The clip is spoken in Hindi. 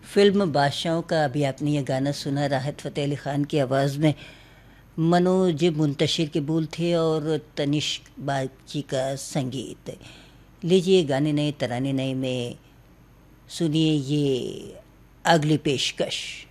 फिल्म बादशाहों का अभी आपने ये गाना सुना, राहत फ़तेह अली ख़ान की आवाज़ में। मनोज मुंतशिर के बोल थे और तनिष्क बागची का संगीत। लीजिए गाने नए तराने नए में सुनिए ये अगली पेशकश।